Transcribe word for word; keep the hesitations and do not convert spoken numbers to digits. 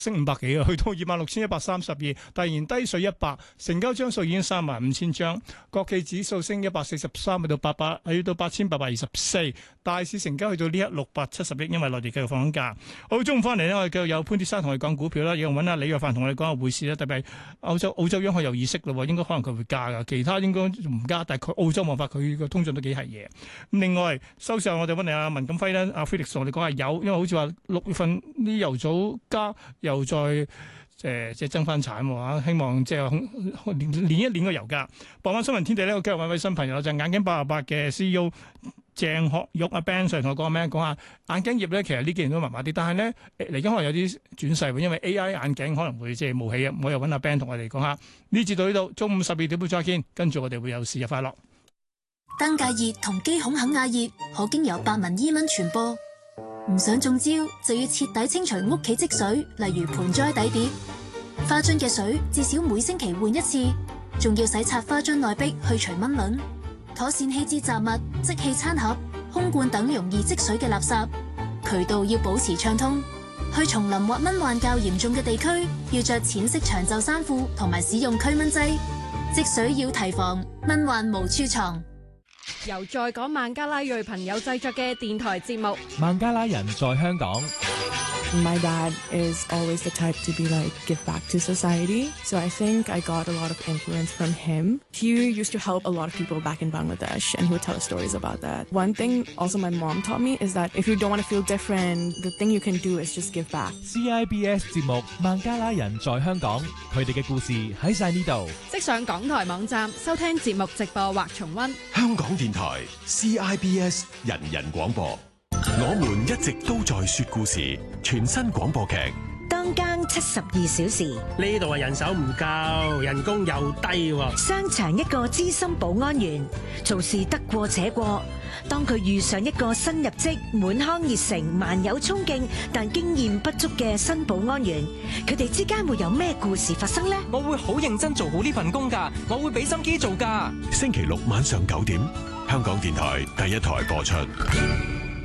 升五百幾啊，去到二萬六千一百三十二，突然低水一百，成交張數已經三萬五千張。國企指數升一百四十三，去到八百，去到八千八百二十四。大市成交去到呢一六百七十億，因為內地繼續放緊假。好，中午翻嚟呢，我哋繼續有潘鐵珊同我哋講股票啦，要揾下李若凡同我哋講下匯市啦。特別係歐洲澳洲央行有意識咯，應該可能佢會加噶，其他應該唔加，但係佢澳洲冇法，佢個通脹都幾係嘢。咁另外收市我哋揾嚟阿文錦輝咧，阿 Felix 同我哋講下油，因為好似話六月份啲油組加。又再誒、呃、即係增翻產喎，希望即係練練一練個油價。傍晚新聞天地呢，我今日揾位新朋友就係、眼鏡八十八嘅 C E O 鄭學玉阿 Ben 上嚟同我講咩？講下眼鏡業咧，其實呢幾年都麻麻啲，但係咧嚟緊可能有啲轉勢喎，因為 A I 眼鏡可能會即係冒起啊！我又揾阿 Ben 同我哋講下呢節到呢度，中午十二點半再見，跟住我哋會有事日快樂。 登革熱同肌孔肯亞熱可經由白紋伊蚊傳播。唔想中招，就要徹底清除屋企積水，例如盆栽底碟、花樽嘅水，至少每星期換一次。仲要洗刷花樽內壁，去除蚊卵。妥善棄置雜物，即棄餐盒、空罐等容易積水嘅垃圾。渠道要保持暢通。去叢林或蚊患較嚴重嘅地區，要着淺色長袖衫褲同埋使用驅蚊劑。積水要提防，蚊患無處藏。 由在港孟加拉裔朋友製作嘅電台節目《 孟加拉人在香港》。 My dad is always the type to be like, give back to society. So I think I got a lot of influence from him. He used to help a lot of people back in Bangladesh, and he would tell us stories about that. One thing also my mom taught me is that if you don't want to feel different, the thing you can do is just give back. C I B S 節目《孟加拉人在香港》，佢哋嘅故事喺晒呢度。 即上港台網站收聽節目直播或重溫。 香港電台 C I B S 人人廣播。我們一直都在說故事，全新廣播劇。 當更七十二小時， 呢度係人手唔夠，人工又低喎。 商場一個資深保安員做事得過且過，當佢遇上一個新入職、滿腔熱誠、萬有衝勁，但經驗不足嘅新保安員，佢哋之間會有咩故事發生呢？ 我會好認真做好呢份工㗎，我會俾心機做㗎。 星期六晚上九點，香港電台第一台播出。